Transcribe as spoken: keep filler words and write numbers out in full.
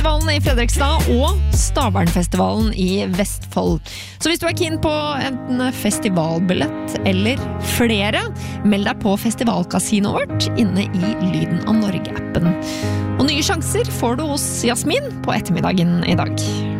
Festivalen i Fredrikstad og Stavernfestivalen i Vestfold. Så hvis du er keen på en festivalbillett eller flere, meld deg på festivalkasinoet vårt inne i Lyden av Norge-appen. Og nye sjanser får du hos Jasmin på ettermiddagen i dag.